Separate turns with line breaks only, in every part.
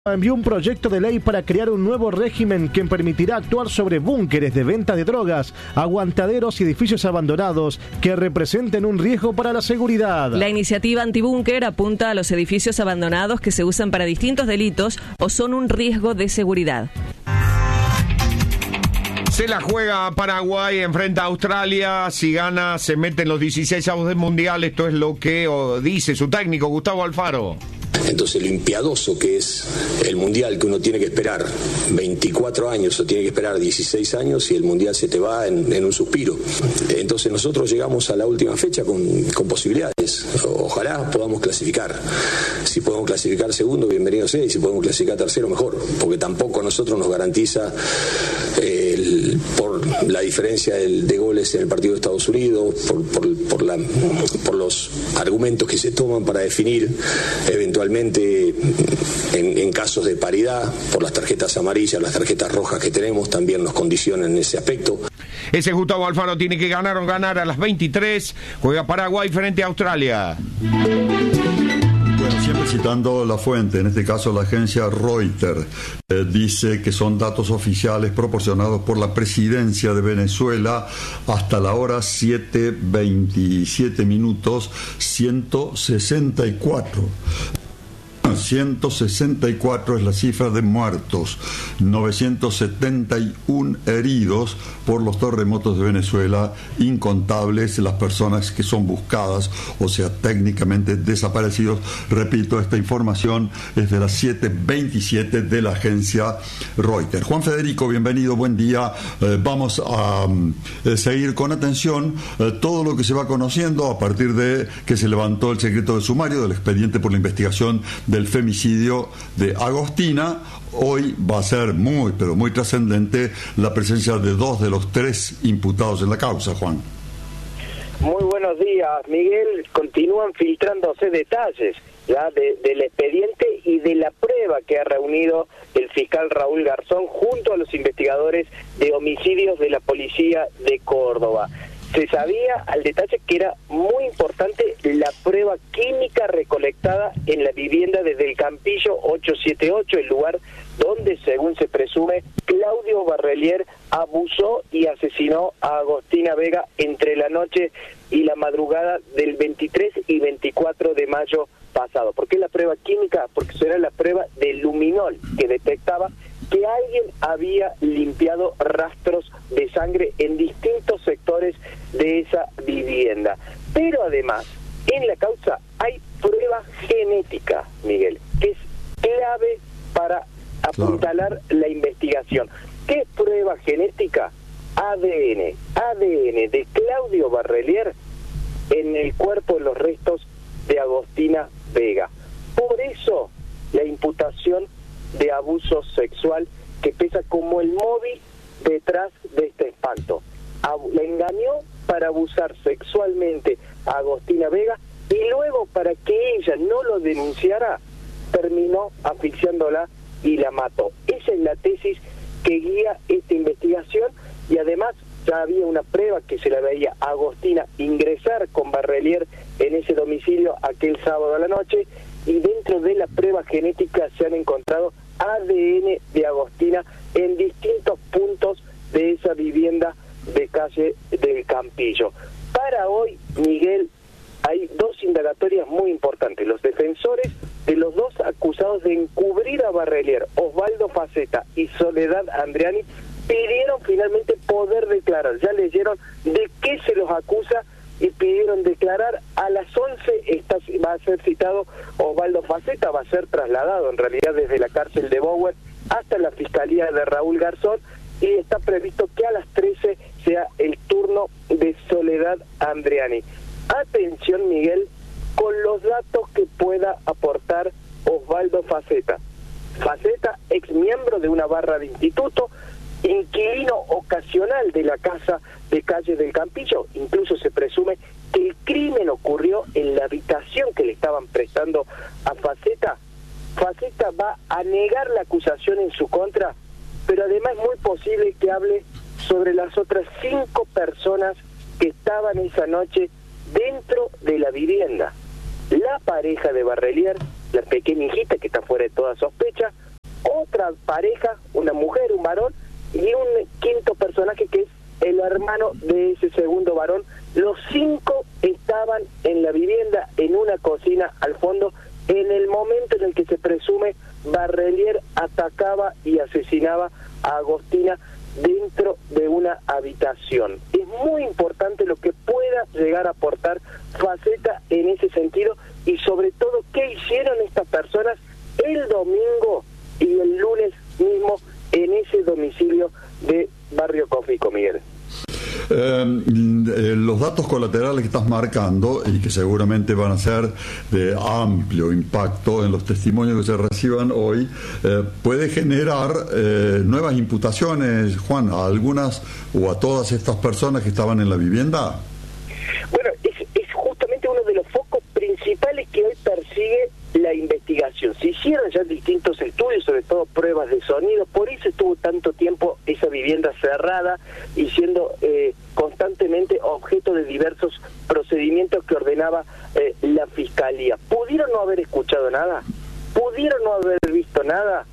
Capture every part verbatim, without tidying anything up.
Envió un proyecto de ley para crear un nuevo régimen que permitirá actuar sobre búnkeres de venta de drogas, aguantaderos y edificios abandonados que representen un riesgo para la seguridad.
La iniciativa antibúnker apunta a los edificios abandonados que se usan para distintos delitos o son un riesgo de seguridad.
Se la juega Paraguay, enfrenta a Australia, si gana se mete en los dieciséis avos del Mundial, esto es lo que oh, dice su técnico Gustavo Alfaro.
Entonces lo impiadoso que es el Mundial, que uno tiene que esperar veinticuatro años o tiene que esperar dieciséis años y el Mundial se te va en, en un suspiro. Entonces nosotros llegamos a la última fecha con, con posibilidades. Ojalá podamos clasificar. Si podemos clasificar segundo, bienvenido sea, y si podemos clasificar tercero, mejor. Porque tampoco a nosotros nos garantiza eh, el, por la diferencia de, de goles en el partido de Estados Unidos, por, por, por, la, por los argumentos que se toman para definir eventualmente En, en casos de paridad, por las tarjetas amarillas, las tarjetas rojas que tenemos, también nos condicionan en ese aspecto.
Ese Gustavo Alfaro tiene que ganar o ganar a las veintitrés. Juega Paraguay frente a Australia.
Bueno, siempre citando la fuente, en este caso la agencia Reuters, eh, dice que son datos oficiales proporcionados por la presidencia de Venezuela hasta la hora siete veintisiete minutos, ciento sesenta y cuatro. ciento sesenta y cuatro es la cifra de muertos, novecientos setenta y uno heridos por los terremotos de Venezuela, incontables las personas que son buscadas, o sea, técnicamente desaparecidos. Repito, esta información es de las siete veintisiete de la agencia Reuters. Juan Federico, bienvenido, buen día. Eh, vamos a eh, seguir con atención eh, todo lo que se va conociendo a partir de que se levantó el secreto de sumario del expediente por la investigación del femicidio de Agostina. Hoy va a ser muy, pero muy trascendente la presencia de dos de los tres imputados en la causa, Juan.
Muy buenos días, Miguel. Continúan filtrándose detalles ya de, del expediente y de la prueba que ha reunido el fiscal Raúl Garzón junto a los investigadores de homicidios de la policía de Córdoba. Se sabía al detalle que era muy importante la prueba química recolectada en la vivienda desde el Campillo ochocientos setenta y ocho, el lugar donde, según se presume, Claudio Barrelier abusó y asesinó a Agostina Vega entre la noche y la madrugada del veintitrés y veinticuatro de mayo pasado. ¿Por qué la prueba química? Porque eso era la prueba de luminol que detectaba que alguien había limpiado rastros de sangre en distintos sectores de esa vivienda. Pero además, en la causa hay prueba genética, Miguel, que es clave para apuntalar claro. la investigación. ¿Qué es prueba genética? A D N. A D N de Claudio Barrelier en el cuerpo de los restos de Agostina Vega. Por eso, la imputación de abuso sexual que pesa como el móvil detrás de este espanto. La engañó para abusar sexualmente a Agostina Vega y luego, para que ella no lo denunciara, terminó asfixiándola y la mató. Esa es la tesis que guía esta investigación, y además ya había una prueba que se la veía a Agostina ingresar con Barrelier en ese domicilio aquel sábado a la noche, y dentro de la prueba genética se han encontrado A D N de Agostina en distintos puntos de esa vivienda de calle del Campillo. Para hoy, Miguel, hay dos indagatorias muy importantes. Los defensores de los dos acusados de encubrir a Barrelier, Osvaldo Faceta y Soledad Andriani, pidieron finalmente poder declarar. Ya leyeron de qué se los acusa y pidieron declarar. A las once está, va a ser citado Osvaldo Faceta, va a ser trasladado en realidad desde la cárcel de Bower hasta la fiscalía de Raúl Garzón, y está previsto que a las trece sea el turno de Soledad Andriani. Atención, Miguel, con los datos que pueda aportar Osvaldo Faceta. Faceta, ex miembro de una barra de instituto, inquilino ocasional de la casa de calle del Campillo. Incluso se presume que el crimen ocurrió en la habitación que le estaban prestando a Faceta. Faceta va a negar la acusación en su contra, pero además es muy posible que hable sobre las otras cinco personas que estaban esa noche dentro de la vivienda. La pareja de Barrelier, la pequeña hijita que está fuera de toda sospecha, otra pareja, una mujer, un varón, y un quinto personaje que es el hermano de ese segundo varón. Los cinco estaban en la vivienda, en una cocina al fondo, en el momento en el que se presume Barrelier atacaba y asesinaba a Agostina dentro de una habitación. Es muy importante lo que pueda llegar a aportar Faceta en ese sentido, y sobre todo qué hicieron estas personas el domingo y el lunes mismo en ese domicilio de Barrio Cófico, Miguel.
Eh, los datos colaterales que estás marcando y que seguramente van a ser de amplio impacto en los testimonios que se reciban hoy, eh, puede generar eh, nuevas imputaciones, Juan, a algunas o a todas estas personas que estaban en la vivienda.
Bueno, es, es justamente uno de los focos principales que hoy persigue la investigación. Se hicieron ya distintos estudios, sobre todo pruebas de sonido, por eso estuvo tanto tiempo esa vivienda cerrada y siendo eh, constantemente objeto de diversos procedimientos que ordenaba eh, la Fiscalía. ¿Pudieron no haber escuchado nada? ¿Pudieron no haber visto nada?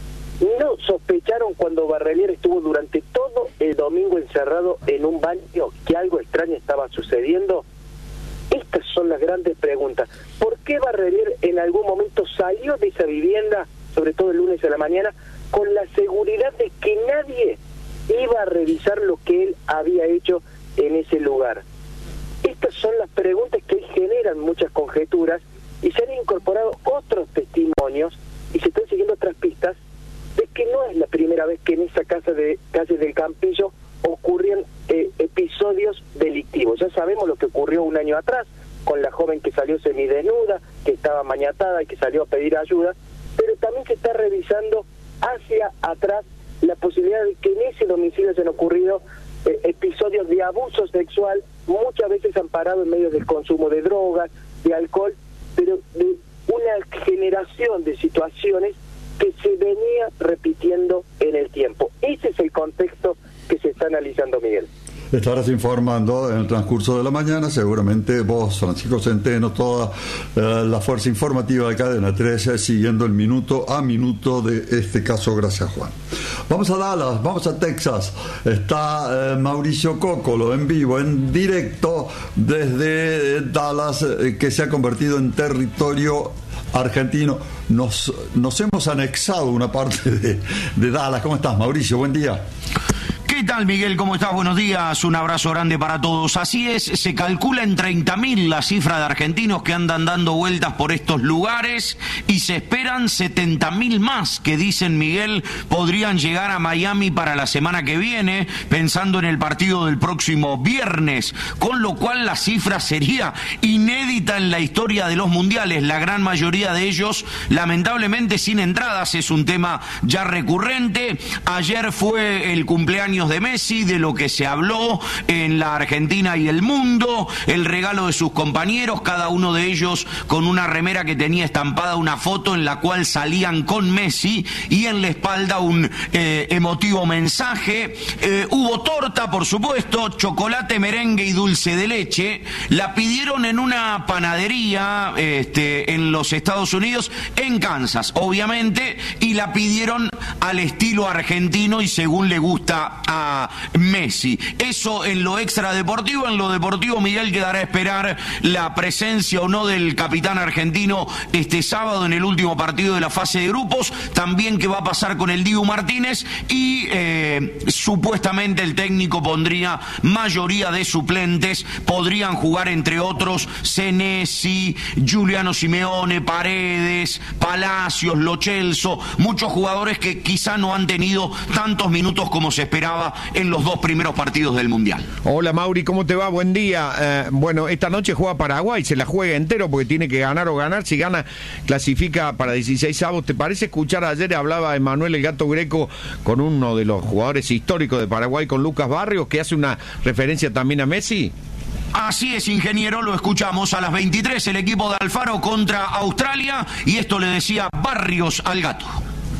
¿No sospecharon cuando Barrelier estuvo durante todo el domingo encerrado en un baño que algo extraño estaba sucediendo? Estas son las grandes preguntas. ¿Por qué Barrelier en algún momento salió de esa vivienda, sobre todo el lunes a la mañana, con la seguridad de que nadie iba a revisar lo que él había hecho en ese lugar? Estas son las preguntas que generan muchas conjeturas, y se han incorporado otros testimonios y se están siguiendo otras pistas de que no es la primera vez que en esa casa de calle del Campillo ocurrían eh, episodios delictivos. Ya sabemos lo que ocurrió un año atrás con la joven que salió semidesnuda, que estaba maniatada y que salió a pedir ayuda, pero también se está revisando hacia atrás la posibilidad de que en ese domicilio hayan ocurrido eh, episodios de abuso sexual, muchas veces amparado en medio del consumo de drogas, de alcohol, pero de una generación de situaciones que se venía repitiendo en el tiempo. Ese es el contexto que se está analizando, Miguel.
Estarás informando en el transcurso de la mañana, seguramente vos, Francisco Centeno, toda eh, la fuerza informativa de Cadena trece, siguiendo el minuto a minuto de este caso. Gracias, Juan. Vamos a Dallas, vamos a Texas. Está eh, Mauricio Cócolo en vivo, en directo desde Dallas, eh, que se ha convertido en territorio argentino. Nos, nos hemos anexado una parte de, de Dallas. ¿Cómo estás, Mauricio? Buen día.
¿Qué tal, Miguel? ¿Cómo estás? Buenos días, un abrazo grande para todos. Así es, se calcula en treinta mil la cifra de argentinos que andan dando vueltas por estos lugares y se esperan setenta mil más que, dicen, Miguel, podrían llegar a Miami para la semana que viene, pensando en el partido del próximo viernes, con lo cual la cifra sería inédita en la historia de los mundiales. La gran mayoría de ellos, lamentablemente, sin entradas. Es un tema ya recurrente. Ayer fue el cumpleaños de Messi, de lo que se habló en la Argentina y el mundo, el regalo de sus compañeros, cada uno de ellos con una remera que tenía estampada una foto en la cual salían con Messi y en la espalda un eh, emotivo mensaje. Eh, hubo torta, por supuesto, chocolate, merengue y dulce de leche. La pidieron en una panadería este, en los Estados Unidos, en Kansas, obviamente, y la pidieron al estilo argentino y según le gusta a Messi. Eso en lo extradeportivo. En lo deportivo, Miguel, quedará a esperar la presencia o no del capitán argentino este sábado en el último partido de la fase de grupos. También qué va a pasar con el Dibu Martínez y eh, supuestamente el técnico pondría mayoría de suplentes. Podrían jugar, entre otros, Senesi, Giuliano Simeone, Paredes, Palacios, Lo Celso, muchos jugadores que quizá no han tenido tantos minutos como se esperaba en los dos primeros partidos del Mundial.
Hola, Mauri, ¿cómo te va? Buen día. Eh, bueno, esta noche juega Paraguay, se la juega entero porque tiene que ganar o ganar. Si gana, clasifica para dieciséis avos. ¿Te parece escuchar? Ayer hablaba Emanuel el Gato Greco con uno de los jugadores históricos de Paraguay, con Lucas Barrios, que hace una referencia también a Messi.
Así es, ingeniero, lo escuchamos a las veintitrés, el equipo de Alfaro contra Australia, y esto le decía Barrios al Gato.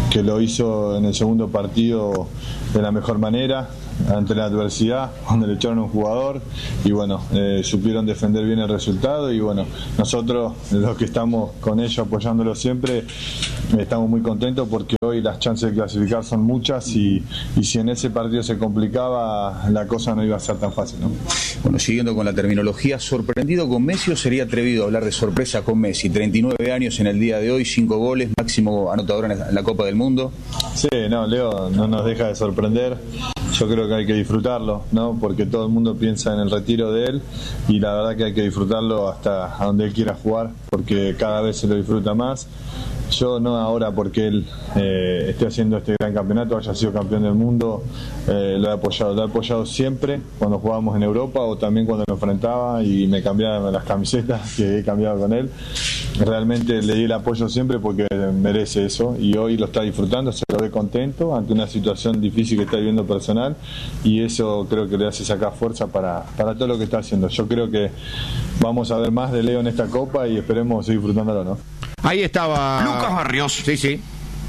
que lo hizo en el segundo partido de la mejor manera, ante la adversidad, donde le echaron un jugador y bueno, eh, supieron defender bien el resultado y bueno, nosotros los que estamos con ellos apoyándolo siempre, estamos muy contentos porque hoy las chances de clasificar son muchas y, y si en ese partido se complicaba, la cosa no iba a ser tan fácil, ¿no?
Bueno, siguiendo con la terminología, ¿sorprendido con Messi o sería atrevido a hablar de sorpresa con Messi? treinta y nueve años en el día de hoy, cinco goles, máximo anotador en la Copa del Mundo.
Sí, no, Leo no nos deja de sorprender. Yo creo que hay que disfrutarlo, ¿no? Porque todo el mundo piensa en el retiro de él y la verdad que hay que disfrutarlo hasta donde él quiera jugar, porque cada vez se lo disfruta más. Yo no ahora porque él eh, esté haciendo este gran campeonato, haya sido campeón del mundo, eh, lo he apoyado, lo he apoyado siempre cuando jugábamos en Europa o también cuando lo enfrentaba y me cambiaba las camisetas que he cambiado con él. Realmente le di el apoyo siempre porque merece eso y hoy lo está disfrutando, se lo ve contento ante una situación difícil que está viviendo personal y eso creo que le hace sacar fuerza para, para todo lo que está haciendo. Yo creo que vamos a ver más de Leo en esta Copa y esperemos seguir disfrutándolo, ¿no?
Ahí estaba
Lucas Barrios.
Sí, sí.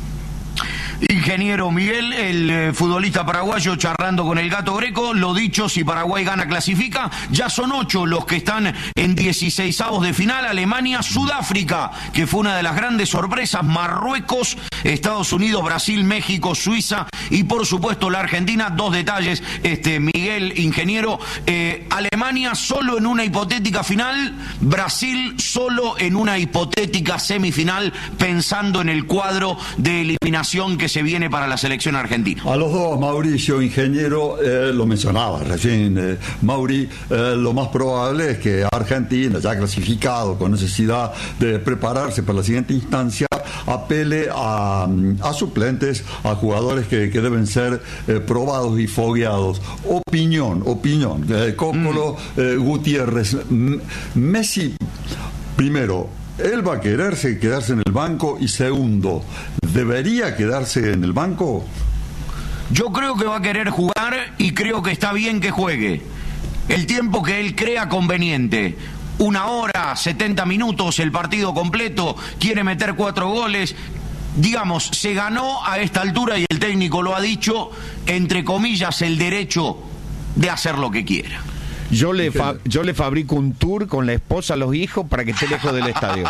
Ingeniero Miguel, el eh, futbolista paraguayo, charlando con el Gato Greco. Lo dicho, si Paraguay gana, clasifica. Ya son ocho los que están en dieciseisavos de final. Alemania, Sudáfrica, que fue una de las grandes sorpresas. Marruecos, Estados Unidos, Brasil, México, Suiza y por supuesto la Argentina. Dos detalles, este Miguel, ingeniero. Eh, Alemania solo en una hipotética final. Brasil solo en una hipotética semifinal, pensando en el cuadro de eliminación que se viene para la selección argentina.
A los dos, Mauricio, ingeniero, eh, lo mencionaba recién, eh, Mauri, eh, lo más probable es que Argentina, ya clasificado con necesidad de prepararse para la siguiente instancia, apele a, a suplentes, a jugadores que, que deben ser eh, probados y fogueados. Opinión, opinión. Eh, Cópolo, mm. eh, Gutiérrez, M- Messi, primero, él va a quererse quedarse en el banco y segundo, ¿debería quedarse en el banco?
Yo creo que va a querer jugar y creo que está bien que juegue el tiempo que él crea conveniente. Una hora, setenta minutos, el partido completo, quiere meter cuatro goles. Digamos, se ganó a esta altura y el técnico lo ha dicho, entre comillas, el derecho de hacer lo que quiera.
Yo le, fa- yo le fabrico un tour con la esposa, los hijos, para que esté lejos del estadio.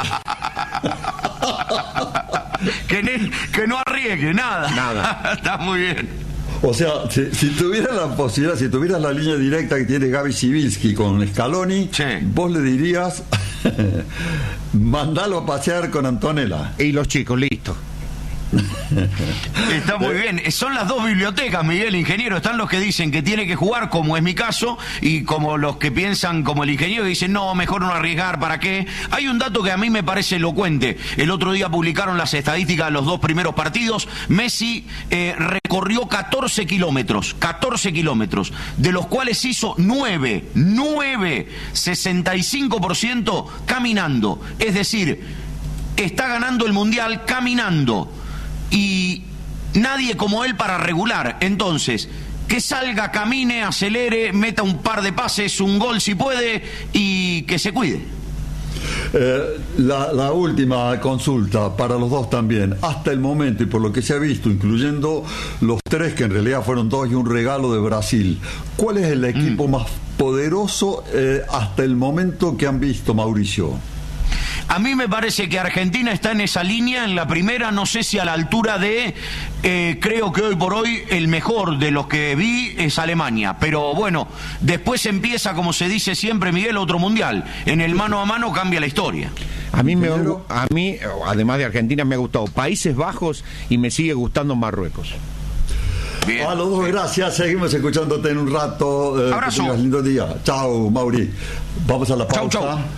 que, ne- que no arriesgue nada.
Nada.
Está muy bien.
O sea, si, si tuvieras la posibilidad, si tuvieras la línea directa que tiene Gaby Sibilski con Scaloni, sí. Vos le dirías, mandalo a pasear con Antonella.
Y los chicos, listo.
Está muy bien. Son las dos bibliotecas, Miguel, ingeniero. Están los que dicen que tiene que jugar, como es mi caso, y como los que piensan como el ingeniero y dicen, no, mejor no arriesgar, ¿para qué? Hay un dato que a mí me parece elocuente. El otro día publicaron las estadísticas de los dos primeros partidos. Messi eh, recorrió catorce kilómetros, catorce kilómetros, de los cuales hizo nueve, nueve, sesenta y cinco por ciento caminando. Es decir, está ganando el Mundial caminando. Y nadie como él para regular. Entonces, que salga, camine, acelere, meta un par de pases, un gol si puede y que se cuide.
Eh, la, la última consulta para los dos también. Hasta el momento y por lo que se ha visto, incluyendo los tres que en realidad fueron dos y un regalo de Brasil, ¿cuál es el equipo mm. más poderoso eh, hasta el momento que han visto, Mauricio?
A mí me parece que Argentina está en esa línea, en la primera, no sé si a la altura de, eh, creo que hoy por hoy el mejor de los que vi es Alemania, pero bueno, después empieza, como se dice siempre, Miguel, otro mundial, en el mano a mano cambia la historia.
A mí, me, a mí, además de Argentina, me ha gustado Países Bajos y me sigue gustando Marruecos.
Bien. A los dos, gracias. Seguimos escuchándote en un rato. Eh,
Abrazo.
Que tengas lindo día. Chao, Mauri. Vamos a la pausa.
Chau, chau.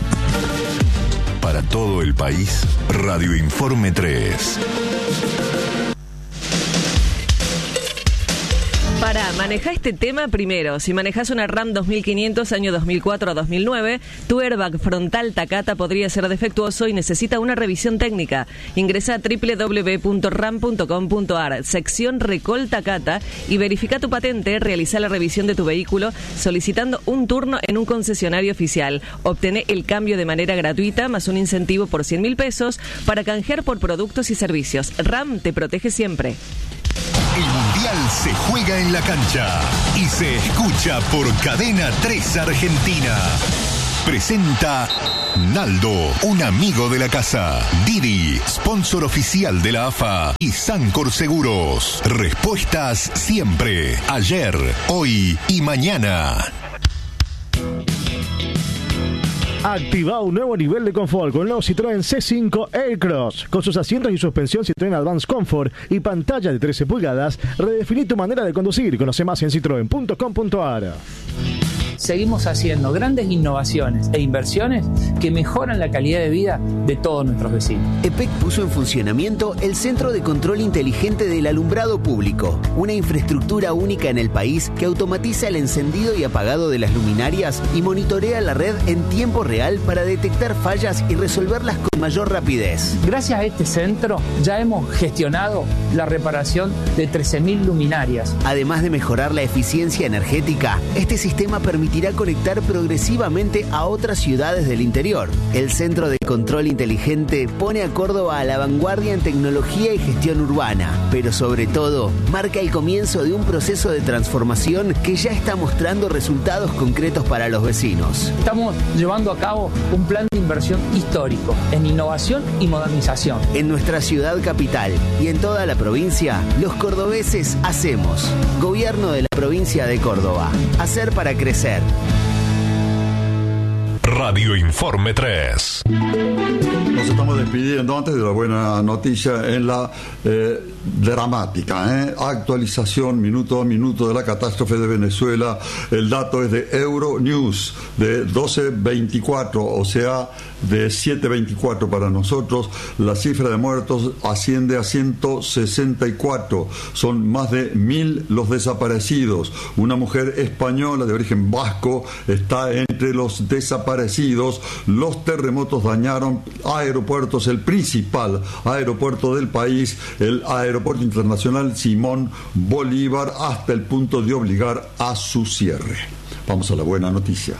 Para todo el país, Radio Informe tres.
Para manejar este tema primero, si manejas una RAM dos mil quinientos año dos mil cuatro a dos mil nueve, tu airbag frontal Takata podría ser defectuoso y necesita una revisión técnica. Ingresa a doble u doble u doble u punto ram punto com punto a r, sección Recall Takata, y verifica tu patente. Realiza la revisión de tu vehículo solicitando un turno en un concesionario oficial. Obtené el cambio de manera gratuita más un incentivo por cien mil pesos para canjear por productos y servicios. RAM te protege siempre.
El Mundial se juega en la cancha y se escucha por Cadena tres Argentina. Presenta Naldo, un amigo de la casa. Didi, sponsor oficial de la A F A. Y Sancor Seguros. Respuestas siempre, ayer, hoy y mañana.
Activa un nuevo nivel de confort con el nuevo Citroën C cinco Aircross. Con sus asientos y suspensión Citroën Advance Comfort y pantalla de trece pulgadas, redefiní tu manera de conducir. Conoce más en citroen punto com punto a r.
Seguimos haciendo grandes innovaciones e inversiones que mejoran la calidad de vida de todos nuestros vecinos.
E P E C puso en funcionamiento el Centro de Control Inteligente del Alumbrado Público, una infraestructura única en el país que automatiza el encendido y apagado de las luminarias y monitorea la red en tiempo real para detectar fallas y resolverlas con mayor rapidez.
Gracias a este centro ya hemos gestionado la reparación de trece mil luminarias.
Además de mejorar la eficiencia energética, este sistema permite irá conectar progresivamente a otras ciudades del interior. El Centro de Control Inteligente pone a Córdoba a la vanguardia en tecnología y gestión urbana, pero sobre todo marca el comienzo de un proceso de transformación que ya está mostrando resultados concretos para los vecinos.
Estamos llevando a cabo un plan de inversión histórico en innovación y modernización.
En nuestra ciudad capital y en toda la provincia, los cordobeses hacemos. Gobierno de la provincia de Córdoba. Hacer para crecer.
Radio Informe tres.
Nos estamos despidiendo antes de la buena noticia en la eh, dramática ¿eh? actualización minuto a minuto de la catástrofe de Venezuela. El dato es de Euronews de doce veinticuatro, o sea de siete veinticuatro para nosotros. La cifra de muertos asciende a ciento sesenta y cuatro, son más de mil los desaparecidos. Una mujer española de origen vasco está entre los desaparecidos. Los terremotos dañaron aeropuertos, el principal aeropuerto del país, el Aeropuerto Internacional Simón Bolívar, hasta el punto de obligar a su cierre. Vamos a la buena noticia.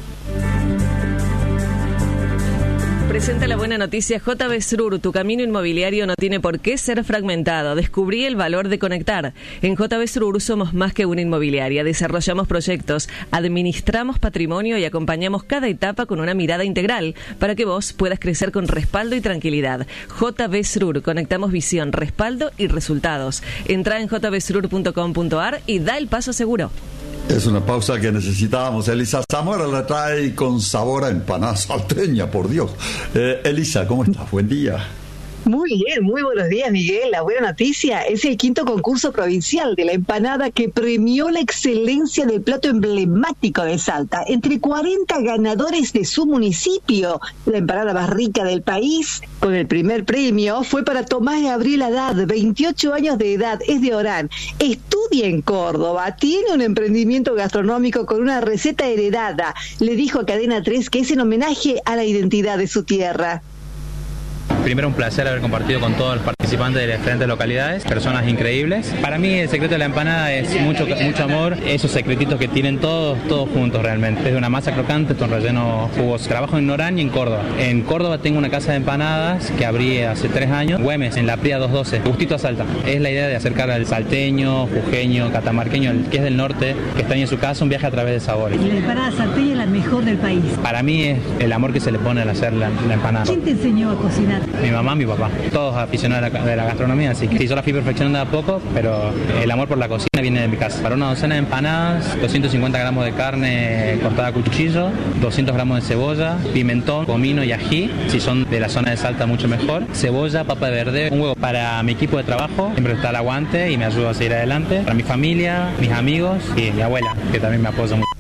Presenta la buena noticia J B Srur. Tu camino inmobiliario no tiene por qué ser fragmentado. Descubrí el valor de conectar. En J B Srur somos más que una inmobiliaria. Desarrollamos proyectos, administramos patrimonio y acompañamos cada etapa con una mirada integral para que vos puedas crecer con respaldo y tranquilidad. J B Srur. Conectamos visión, respaldo y resultados. Entra en j b srur punto com punto a r y da el paso seguro.
Es una pausa que necesitábamos. Elisa Zamora la trae con sabor a empanada salteña, por Dios. Eh, Elisa, ¿cómo estás? Buen día.
Muy bien, muy buenos días, Miguel. La buena noticia es el quinto concurso provincial de la empanada que premió la excelencia del plato emblemático de Salta. Entre cuarenta ganadores de su municipio, la empanada más rica del país, con el primer premio, fue para Tomás Gabriel Haddad, veintiocho años de edad, es de Orán. Estudia en Córdoba, tiene un emprendimiento gastronómico con una receta heredada. Le dijo a Cadena tres que es en homenaje a la identidad de su tierra.
Primero, un placer haber compartido con todos los participantes de las diferentes localidades, personas increíbles. Para mí el secreto de la empanada es mucho, mucho amor, esos secretitos que tienen todos, todos juntos realmente. Desde una masa crocante, con relleno jugoso. Trabajo en Orán y en Córdoba. En Córdoba tengo una casa de empanadas que abrí hace tres años, Güemes, en la Pría doscientos doce, gustito a Salta. Es la idea de acercar al salteño, jujeño, catamarqueño, el que es del norte, que está en su casa, un viaje a través de sabores.
La empanada salteña es la mejor del país.
Para mí es el amor que se le pone al hacer la, la empanada.
¿Quién te enseñó a cocinar?
Mi mamá, mi papá, todos aficionados de la, de la gastronomía, así que sí, yo la fui perfeccionando de a poco, pero el amor por la cocina viene de mi casa. Para una docena de empanadas, doscientos cincuenta gramos de carne cortada a cuchillo, doscientos gramos de cebolla, pimentón, comino y ají, si son de la zona de Salta mucho mejor, cebolla, papa verde, un huevo. Para mi equipo de trabajo, siempre está el aguante y me ayuda a seguir adelante. Para mi familia, mis amigos y mi abuela, que también me apoya mucho.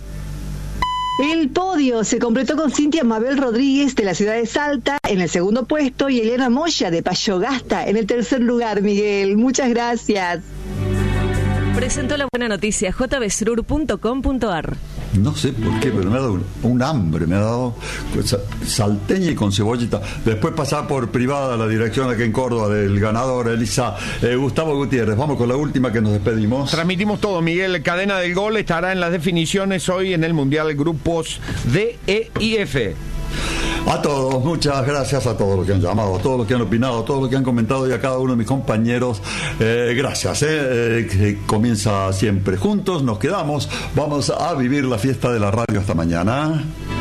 El podio se completó con Cintia Mabel Rodríguez de la ciudad de Salta en el segundo puesto y Elena Moya de Payogasta en el tercer lugar, Miguel. Muchas gracias.
Presentó la buena noticia j b s r u r punto com punto a r.
No sé por qué, pero me ha dado un, un hambre, me ha dado salteña y con cebollita. Después pasar por privada la dirección aquí en Córdoba del ganador, Elisa. Eh, Gustavo Gutiérrez, vamos con la última que nos despedimos.
Transmitimos todo, Miguel. Cadena del Gol estará en las definiciones hoy en el Mundial Grupos D, E y F.
A todos, muchas gracias a todos los que han llamado, a todos los que han opinado, a todos los que han comentado y a cada uno de mis compañeros. Eh, gracias, eh, eh, que comienza siempre juntos, nos quedamos, vamos a vivir la fiesta de la radio hasta mañana.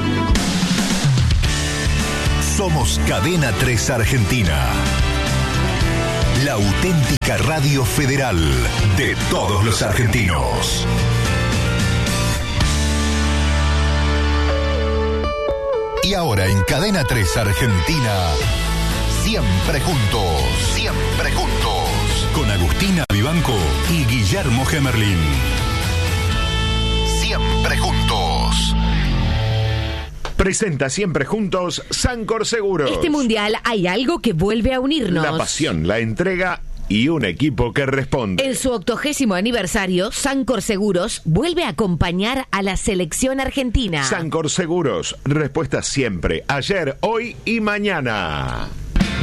Somos Cadena tres Argentina, la auténtica radio federal de todos los argentinos. Y ahora en Cadena tres Argentina, siempre juntos, siempre juntos, con Agustina Vivanco y Guillermo Gemerlin. Siempre juntos.
Presenta Siempre Juntos Sancor Seguros.
Este mundial hay algo que vuelve a unirnos.
La pasión, la entrega y un equipo que responde.
En su octogésimo aniversario, Sancor Seguros vuelve a acompañar a la selección argentina.
Sancor Seguros, respuesta siempre, ayer, hoy y mañana.